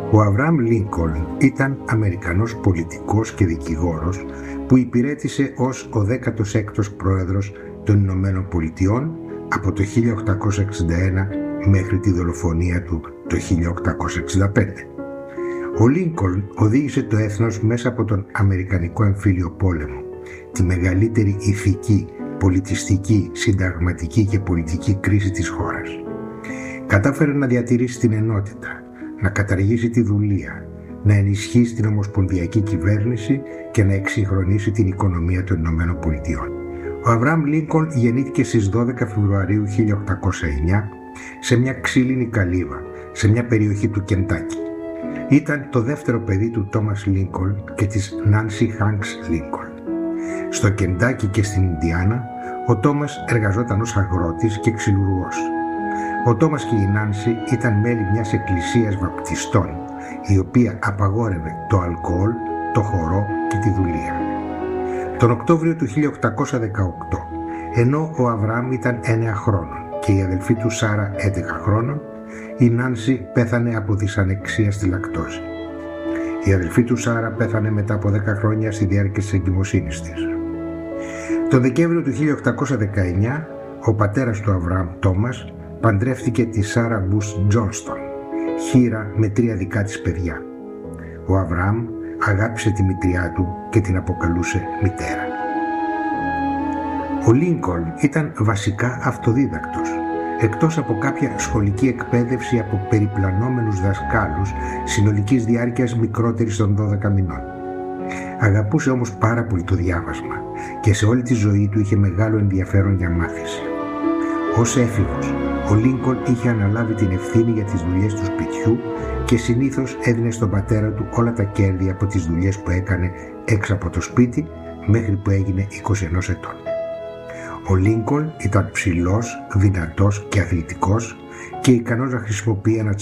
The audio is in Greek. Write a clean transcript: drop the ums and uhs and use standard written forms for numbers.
Ο Αβραάμ Λίνκολν ήταν Αμερικανός πολιτικός και δικηγόρος που υπηρέτησε ως ο 16ος πρόεδρος των Ηνωμένων Πολιτειών από το 1861 μέχρι τη δολοφονία του το 1865. Ο Λίνκολν οδήγησε το έθνος μέσα από τον Αμερικανικό Εμφύλιο Πόλεμο, τη μεγαλύτερη ηθική, πολιτιστική, συνταγματική και πολιτική κρίση της χώρας. Κατάφερε να διατηρήσει την ενότητα, να καταργήσει τη δουλεία, να ενισχύσει την ομοσπονδιακή κυβέρνηση και να εξυγχρονίσει την οικονομία των Ηνωμένων Πολιτειών. Ο Αβραάμ Λίνκολν γεννήθηκε στις 12 Φεβρουαρίου 1809 σε μια ξύλινη καλύβα, σε μια περιοχή του Κεντάκι. Ήταν το δεύτερο παιδί του Τόμας Λίνκολν και της Νάνσι Χάνκς Λίνκολν. Στο Κεντάκι και στην Ινδιάνα, ο Τόμας εργαζόταν ως αγρότης και ξυλουργός. Ο Τόμας και η Νάνσι ήταν μέλη μιας εκκλησίας βαπτιστών, η οποία απαγόρευε το αλκοόλ, το χορό και τη δουλεία. Τον Οκτώβριο του 1818, ενώ ο Αβραάμ ήταν 9 χρόνων και η αδελφή του Σάρα 11 χρόνων, η Νάνσι πέθανε από δυσανεξία στη λακτόζη. Η αδελφή του Σάρα πέθανε μετά από 10 χρόνια στη διάρκεια της εγκυμοσύνης της. Τον Δεκέμβριο του 1819, ο πατέρας του Αβραάμ, Τόμας, παντρεύτηκε τη Σάρα Μπούς Τζόνστον, χήρα με 3 δικά της παιδιά. Ο Αβραάμ αγάπησε τη μητριά του και την αποκαλούσε μητέρα. Ο Λίνκολν ήταν βασικά αυτοδίδακτος, εκτός από κάποια σχολική εκπαίδευση από περιπλανόμενους δασκάλους συνολικής διάρκειας μικρότερης των 12 μηνών. Αγαπούσε όμως πάρα πολύ το διάβασμα και σε όλη τη ζωή του είχε μεγάλο ενδιαφέρον για μάθηση. Ως έφηβος, ο Λίνκολν είχε αναλάβει την ευθύνη για τις δουλειές του σπιτιού και συνήθως έδινε στον πατέρα του όλα τα κέρδη από τις δουλειές που έκανε έξω από το σπίτι μέχρι που έγινε 21 ετών. Ο Λίνκολν ήταν ψηλός, δυνατός και αθλητικός και ικανός να χρησιμοποιεί ένα